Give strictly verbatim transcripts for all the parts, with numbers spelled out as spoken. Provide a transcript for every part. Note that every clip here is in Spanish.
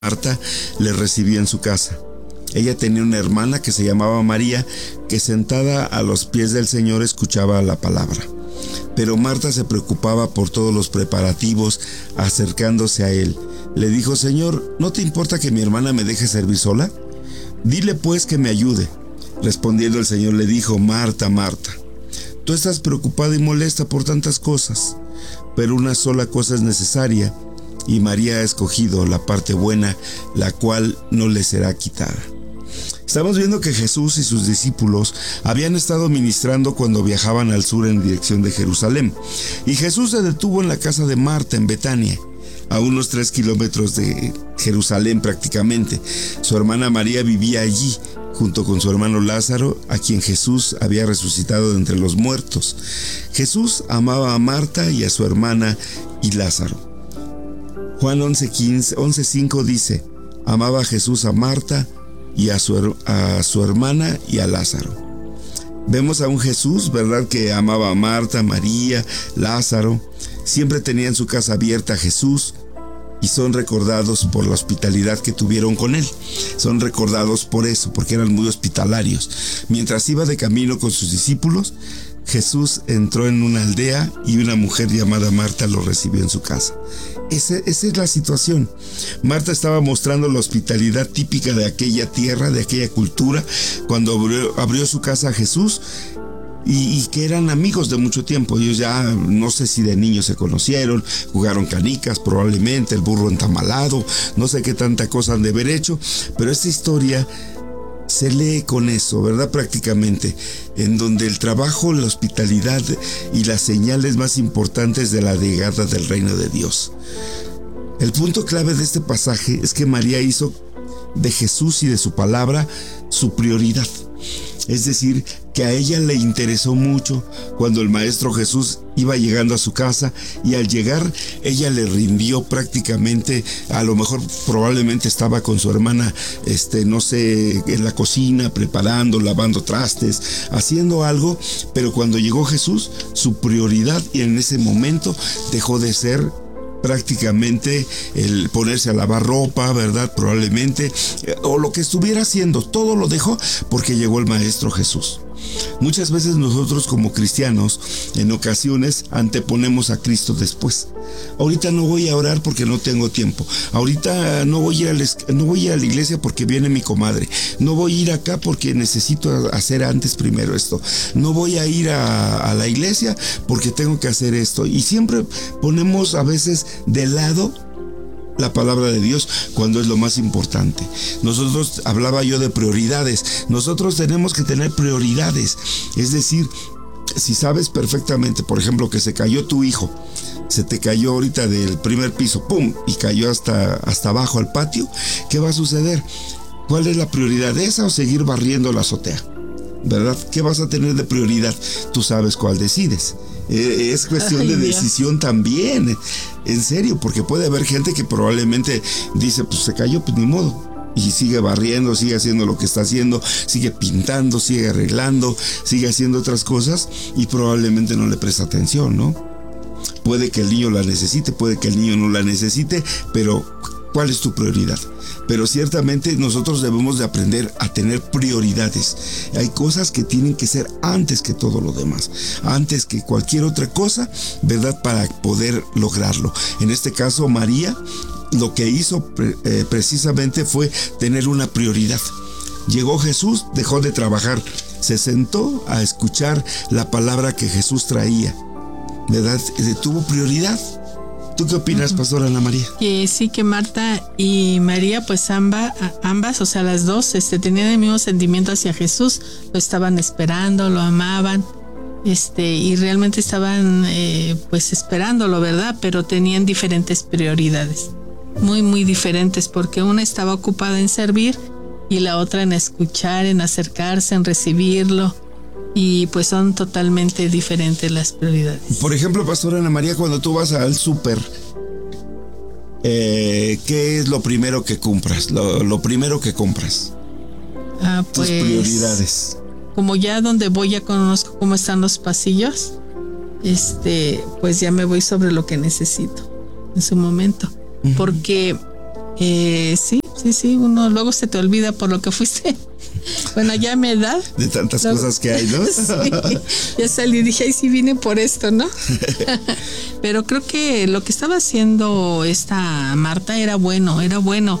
Marta le recibió en su casa. Ella tenía una hermana que se llamaba María, que sentada a los pies del Señor escuchaba la palabra. Pero Marta se preocupaba por todos los preparativos, acercándose a él. Le dijo: Señor, ¿no te importa que mi hermana me deje servir sola? Dile pues que me ayude. Respondiendo el Señor le dijo: Marta, Marta, tú estás preocupada y molesta por tantas cosas, pero una sola cosa es necesaria, y María ha escogido la parte buena, la cual no le será quitada. Estamos viendo que Jesús y sus discípulos habían estado ministrando cuando viajaban al sur en dirección de Jerusalén, y Jesús se detuvo en la casa de Marta en Betania, a unos tres kilómetros de Jerusalén prácticamente. Su hermana María vivía allí, junto con su hermano Lázaro, a quien Jesús había resucitado de entre los muertos. Jesús amaba a Marta y a su hermana y Lázaro. Juan once cinco dice: amaba a Jesús a Marta y a su, a su hermana y a Lázaro. Vemos a un Jesús, ¿verdad?, que amaba a Marta, María, Lázaro. Siempre tenía en su casa abierta a Jesús, y son recordados por la hospitalidad que tuvieron con él. Son recordados por eso, porque eran muy hospitalarios. Mientras iba de camino con sus discípulos, Jesús entró en una aldea y una mujer llamada Marta lo recibió en su casa. Esa, esa es la situación. Marta estaba mostrando la hospitalidad típica de aquella tierra, de aquella cultura, cuando abrió, abrió su casa a Jesús, y, y que eran amigos de mucho tiempo. Ellos ya, no sé si de niños se conocieron, jugaron canicas, probablemente el burro entamalado, no sé qué tanta cosa han de haber hecho, pero esta historia se lee con eso, ¿verdad? Prácticamente, en donde el trabajo, la hospitalidad y las señales más importantes de la llegada del reino de Dios. El punto clave de este pasaje es que María hizo de Jesús y de su palabra su prioridad. Es decir, que a ella le interesó mucho cuando el Maestro Jesús iba llegando a su casa, y al llegar ella le rindió prácticamente. A lo mejor probablemente estaba con su hermana, este, no sé, en la cocina, preparando, lavando trastes, haciendo algo, pero cuando llegó Jesús, su prioridad, y en ese momento dejó de ser prácticamente el ponerse a lavar ropa, ¿verdad? Probablemente, o lo que estuviera haciendo, todo lo dejó porque llegó el Maestro Jesús. Muchas veces nosotros como cristianos, en ocasiones, anteponemos a Cristo después. Ahorita no voy a orar porque no tengo tiempo. Ahorita no voy a ir a la, no voy a, ir a la iglesia porque viene mi comadre. No voy a ir acá porque necesito hacer antes primero esto. No voy a ir a, a la iglesia porque tengo que hacer esto. Y siempre ponemos a veces de lado la palabra de Dios cuando es lo más importante. Nosotros, hablaba yo de prioridades. Nosotros tenemos que tener prioridades. Es decir, si sabes perfectamente, por ejemplo, que se cayó tu hijo, se te cayó ahorita del primer piso, ¡pum!, y cayó hasta, hasta abajo al patio, ¿qué va a suceder? ¿Cuál es la prioridad? ¿Esa o seguir barriendo la azotea? ¿Verdad? ¿Qué vas a tener de prioridad? Tú sabes cuál decides. Eh, es cuestión Ay, de decisión Dios. También. En serio, porque puede haber gente que probablemente dice, pues se cayó, pues ni modo. Y sigue barriendo, sigue haciendo lo que está haciendo, sigue pintando, sigue arreglando, sigue haciendo otras cosas, y probablemente no le presta atención, ¿no? Puede que el niño la necesite, puede que el niño no la necesite, pero ¿cuál es tu prioridad? Pero ciertamente nosotros debemos de aprender a tener prioridades. Hay cosas que tienen que ser antes que todo lo demás, antes que cualquier otra cosa, ¿verdad?, para poder lograrlo. En este caso, María lo que hizo eh, precisamente fue tener una prioridad. Llegó Jesús, dejó de trabajar, se sentó a escuchar la palabra que Jesús traía, ¿verdad? Tuvo prioridad. ¿Tú qué opinas, uh-huh. Pastora Ana María? Que sí, que Marta y María, pues ambas, ambas, o sea, las dos, este, tenían el mismo sentimiento hacia Jesús, lo estaban esperando, lo amaban, este, y realmente estaban, eh, pues, esperándolo, ¿verdad? Pero tenían diferentes prioridades, muy, muy diferentes, porque una estaba ocupada en servir y la otra en escuchar, en acercarse, en recibirlo. Y pues son totalmente diferentes las prioridades. Por ejemplo, Pastora Ana María, cuando tú vas al súper, eh, ¿qué es lo primero que compras? Lo, lo primero que compras. Ah, pues, tus prioridades. Como ya donde voy ya conozco cómo están los pasillos, este, pues ya me voy sobre lo que necesito en su momento. Uh-huh. Porque Eh, sí, sí, sí, uno luego se te olvida por lo que fuiste. Bueno, ya a mi edad. De tantas luego, cosas que hay, ¿no? Sí, ya salí y dije, ay, sí vine por esto, ¿no? Pero creo que lo que estaba haciendo esta Marta era bueno, era bueno,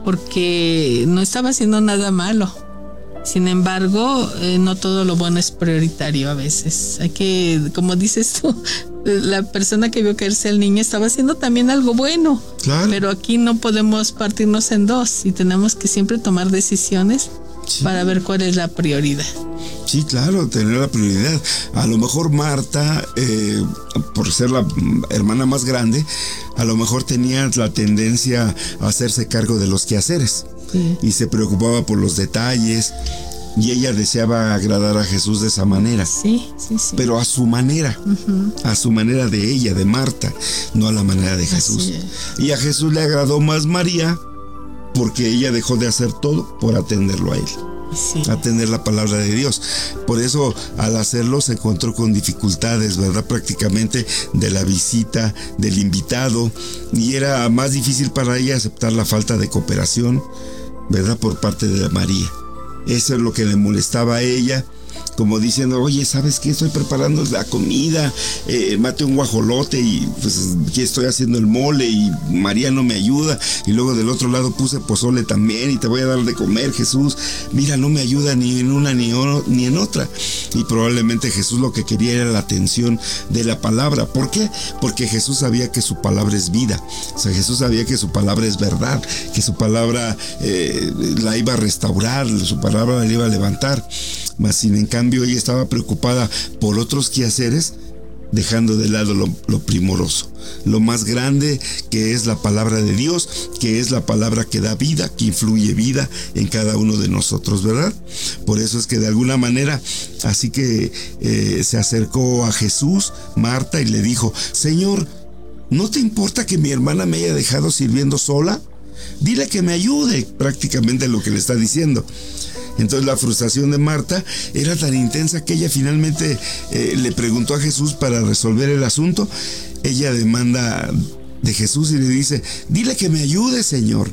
porque no estaba haciendo nada malo. Sin embargo, eh, no todo lo bueno es prioritario a veces. Hay que, como dices tú, la persona que vio caerse al niño estaba haciendo también algo bueno. Claro. Pero aquí no podemos partirnos en dos y tenemos que siempre tomar decisiones, sí, para ver cuál es la prioridad. Sí, claro, tener la prioridad. A lo mejor Marta, eh, por ser la hermana más grande, a lo mejor tenía la tendencia a hacerse cargo de los quehaceres. Sí. Y se preocupaba por los detalles y ella deseaba agradar a Jesús de esa manera. Sí, sí, sí. Pero a su manera, uh-huh. a su manera de ella, de Marta, no a la manera de Jesús. Y a Jesús le agradó más María porque ella dejó de hacer todo por atenderlo a él. Sí. Atender la palabra de Dios. Por eso al hacerlo se encontró con dificultades, ¿verdad? Prácticamente de la visita del invitado, y era más difícil para ella aceptar la falta de cooperación, ¿verdad? Por parte de María. Eso es lo que le molestaba a ella, como diciendo, oye, ¿sabes qué? Estoy preparando la comida, eh, mate un guajolote y pues aquí estoy haciendo el mole y María no me ayuda, y luego del otro lado puse pozole también y te voy a dar de comer, Jesús, mira, no me ayuda ni en una ni, o, ni en otra. Y probablemente Jesús lo que quería era la atención de la palabra. ¿Por qué? Porque Jesús sabía que su palabra es vida, o sea, Jesús sabía que su palabra es verdad, que su palabra eh, la iba a restaurar, su palabra la iba a levantar. Mas sin en cambio ella estaba preocupada por otros quehaceres, dejando de lado lo, lo primoroso, lo más grande, que es la palabra de Dios, que es la palabra que da vida, que influye vida en cada uno de nosotros, ¿verdad? Por eso es que de alguna manera, así que eh, se acercó a Jesús, Marta, y le dijo, Señor, ¿no te importa que mi hermana me haya dejado sirviendo sola? Dile que me ayude, prácticamente lo que le está diciendo. Entonces la frustración de Marta era tan intensa que ella finalmente eh, le preguntó a Jesús para resolver el asunto. Ella demanda de Jesús y le dice, dile que me ayude, Señor.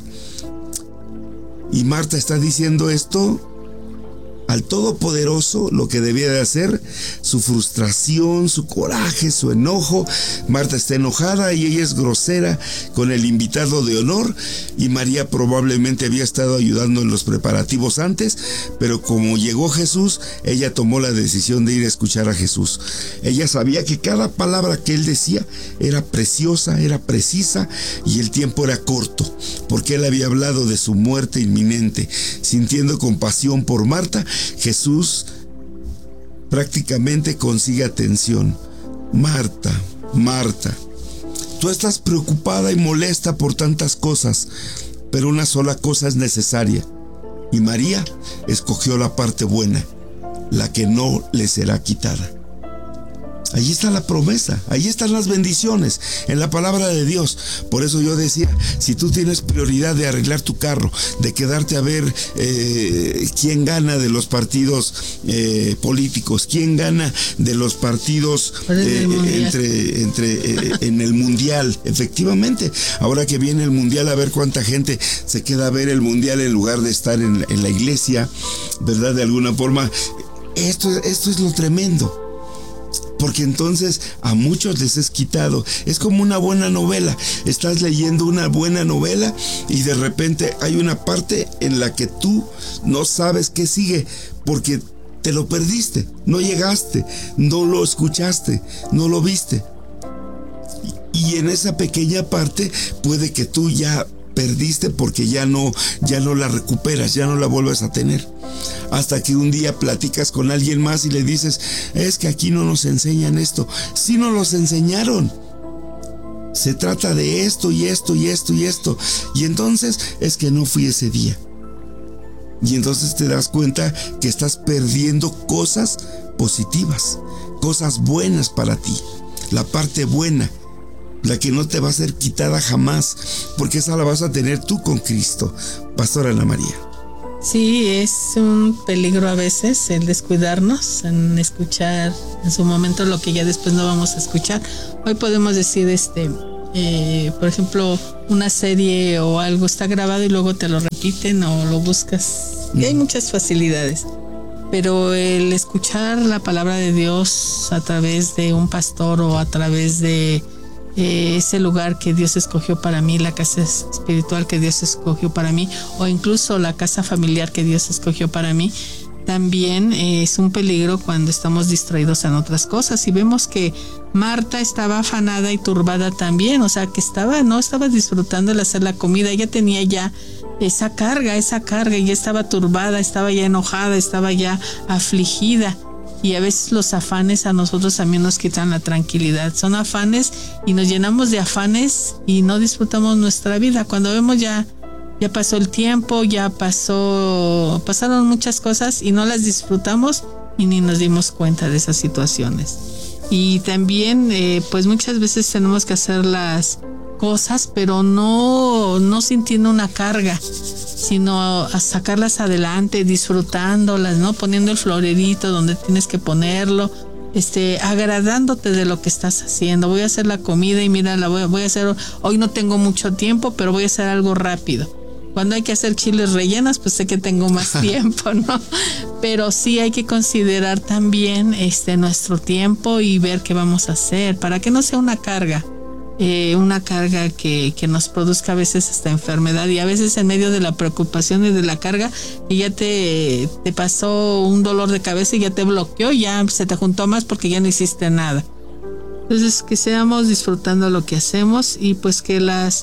Y Marta está diciendo esto al Todopoderoso, lo que debía de hacer, su frustración, su coraje, su enojo. Marta está enojada y ella es grosera con el invitado de honor, y María probablemente había estado ayudando en los preparativos antes, pero como llegó Jesús, ella tomó la decisión de ir a escuchar a Jesús. Ella sabía que cada palabra que él decía era preciosa, era precisa, y el tiempo era corto, porque él había hablado de su muerte inminente. Sintiendo compasión por Marta, Jesús prácticamente consigue atención. Marta, Marta, tú estás preocupada y molesta por tantas cosas, pero una sola cosa es necesaria. Y María escogió la parte buena, la que no le será quitada. Allí está la promesa, allí están las bendiciones, en la palabra de Dios. Por eso yo decía, si tú tienes prioridad de arreglar tu carro, de quedarte a ver eh, quién gana de los partidos eh, políticos, quién gana de los partidos eh, entre, entre eh, en el mundial, efectivamente, ahora que viene el mundial, a ver cuánta gente se queda a ver el mundial en lugar de estar en, en la iglesia, ¿verdad? De alguna forma, esto, esto es lo tremendo. Porque entonces a muchos les es quitado. Es como una buena novela. Estás leyendo una buena novela y de repente hay una parte en la que tú no sabes qué sigue porque te lo perdiste, no llegaste, no lo escuchaste, no lo viste. Y en esa pequeña parte puede que tú ya perdiste porque ya no, ya no la recuperas, ya no la vuelves a tener. Hasta que un día platicas con alguien más y le dices, es que aquí no nos enseñan esto. Sí nos los enseñaron. Se trata de esto y esto y esto y esto. Y entonces es que no fui ese día. Y entonces te das cuenta que estás perdiendo cosas positivas, cosas buenas para ti, la parte buena, la que no te va a ser quitada jamás, porque esa la vas a tener tú con Cristo. Pastora Ana María. Sí, es un peligro a veces el descuidarnos en escuchar en su momento lo que ya después no vamos a escuchar. Hoy podemos decir, este, eh, por ejemplo, una serie o algo está grabado y luego te lo repiten o lo buscas. Y hay muchas facilidades. Pero el escuchar la palabra de Dios a través de un pastor o a través de eh, ese lugar que Dios escogió para mí, la casa espiritual que Dios escogió para mí, o incluso la casa familiar que Dios escogió para mí, también eh, es un peligro cuando estamos distraídos en otras cosas. Y vemos que Marta estaba afanada y turbada también, o sea, que estaba, no estaba disfrutando el hacer la comida, ella tenía ya esa carga, esa carga, y ya estaba turbada, estaba ya enojada, estaba ya afligida. Y a veces los afanes a nosotros también nos quitan la tranquilidad. Son afanes y nos llenamos de afanes y no disfrutamos nuestra vida. Cuando vemos ya, ya pasó el tiempo, ya pasó, pasaron muchas cosas y no las disfrutamos y ni nos dimos cuenta de esas situaciones. Y también, eh, pues muchas veces tenemos que hacer las cosas, pero no, no sintiendo una carga, sino a sacarlas adelante, disfrutándolas, ¿no? Poniendo el florerito donde tienes que ponerlo, este, agradándote de lo que estás haciendo. Voy a hacer la comida y mira, la voy, voy a hacer, hoy no tengo mucho tiempo, pero voy a hacer algo rápido. Cuando hay que hacer chiles rellenos, pues sé que tengo más tiempo, ¿no? Pero sí hay que considerar también este, nuestro tiempo y ver qué vamos a hacer para que no sea una carga. Eh, una carga que, que nos produzca a veces hasta enfermedad, y a veces en medio de la preocupación y de la carga y ya te, te pasó un dolor de cabeza y ya te bloqueó, ya se te juntó más porque ya no hiciste nada. Entonces, que seamos disfrutando lo que hacemos y pues que las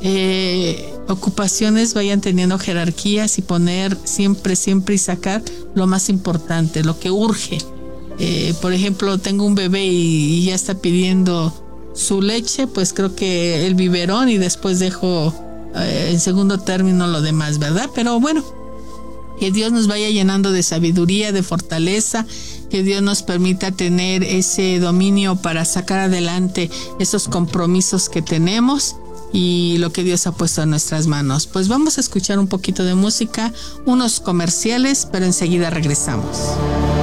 eh, ocupaciones vayan teniendo jerarquías y poner siempre, siempre y sacar lo más importante, lo que urge. Eh, por ejemplo, tengo un bebé y, y ya está pidiendo su leche, pues creo que el biberón y después dejo eh, en segundo término lo demás, ¿verdad? Pero bueno, que Dios nos vaya llenando de sabiduría, de fortaleza, que Dios nos permita tener ese dominio para sacar adelante esos compromisos que tenemos y lo que Dios ha puesto en nuestras manos. Pues vamos a escuchar un poquito de música, unos comerciales, pero enseguida regresamos.